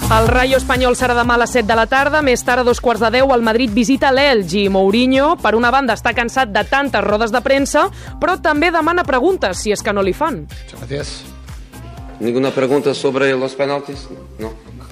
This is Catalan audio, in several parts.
El Rayo espanyol serà demà a les 7 de la tarda. Més tard, a 9:15, el Madrid visita l'Elche. I Mourinho, per una banda, està cansat de tantes rodes de premsa, però també demana preguntes, si és que no li fan. Gracias. ¿Ninguna pregunta sobre los penaltis? No.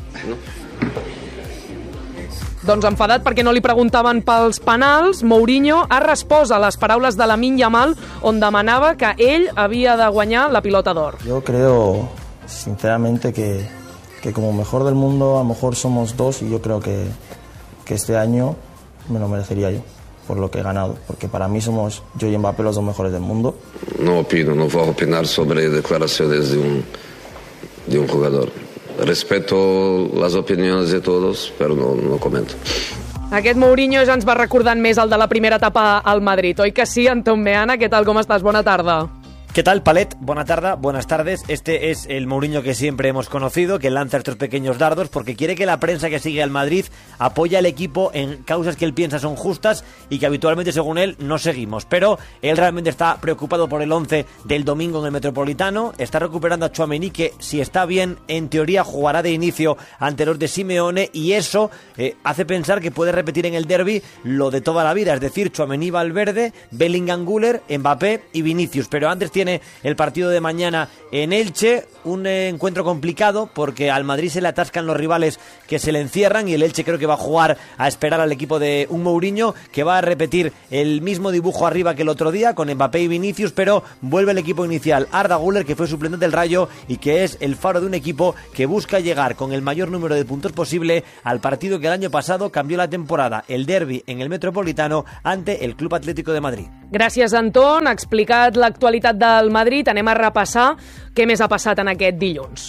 Doncs enfadat perquè no li preguntaven pels penals, Mourinho ha respost a les paraules de Lamine Yamal, on demanava que ell havia de guanyar la pilota d'or. Yo creo, sinceramente, que como mejor del mundo a lo mejor somos dos, y yo creo que este año me lo merecería yo por lo que he ganado, porque para mí somos yo y Mbappé los dos mejores del mundo. No opino, no voy a opinar sobre declaraciones de un jugador. Respeto las opiniones de todos, pero no comento. Aquest Mourinho ja ens va recordant més el de la primera etapa al Madrid, oi que sí, Antón Meana? Què tal, com estàs? Bona tarda. ¿Qué tal, Palet? Buenas tardes. Este es el Mourinho que siempre hemos conocido, que lanza estos pequeños dardos porque quiere que la prensa que sigue al Madrid apoye al equipo en causas que él piensa son justas y que habitualmente, según él, no seguimos. Pero él realmente está preocupado por el 11 del domingo en el Metropolitano. Está recuperando a Tchouaméni, que si está bien, en teoría jugará de inicio ante los de Simeone, y eso hace pensar que puede repetir en el derbi lo de toda la vida, es decir, Tchouaméni, Valverde, Bellingham, Güler, Mbappé y Vinicius. Pero antes tiene el partido de mañana en Elche, un encuentro complicado porque al Madrid se le atascan los rivales que se le encierran, y el Elche creo que va a jugar a esperar al equipo de un Mourinho que va a repetir el mismo dibujo arriba que el otro día con Mbappé y Vinicius, pero vuelve el equipo inicial, Arda Güler, que fue suplente del Rayo y que es el faro de un equipo que busca llegar con el mayor número de puntos posible al partido que el año pasado cambió la temporada, el derbi en el Metropolitano ante el Club Atlético de Madrid. Gràcies, Anton. Ha explicat l'actualitat del Madrid. Anem a repassar què més ha passat en aquest dilluns.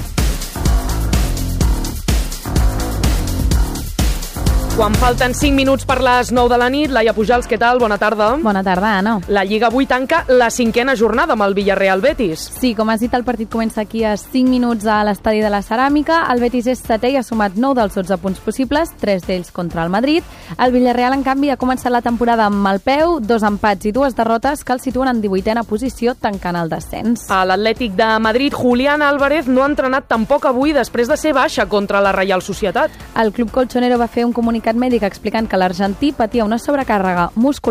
Quan falten 5 minuts per les 9 de la nit, Laia Pujals, què tal? Bona tarda. Bona tarda, Anna. La Lliga avui tanca la 5a jornada amb el Villarreal Betis. Sí, com has dit, el partit comença aquí a 5 minuts a l'estadi de la Ceràmica. El Betis és setè i ha sumat 9 dels 12 punts possibles, 3 d'ells contra el Madrid. El Villarreal, en canvi, ha començat la temporada amb mal peu, 2 empats i 2 derrotes que el situen en 18a posició, tancant el descens. A l'Atlètic de Madrid, Julián Álvarez no ha entrenat tampoc avui després de ser baixa contra la Reial Societat. El club colchonero va fer un comunicat mèdic explicant que l'argentí patia una sobrecàrrega muscular